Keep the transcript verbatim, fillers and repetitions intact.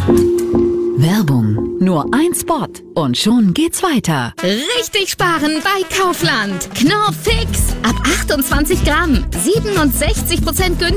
Werbung. Nur ein Spot und schon geht's weiter. Richtig sparen bei Kaufland. Knorr fix. Ab achtundzwanzig Gramm. siebenundsechzig Prozent günstiger.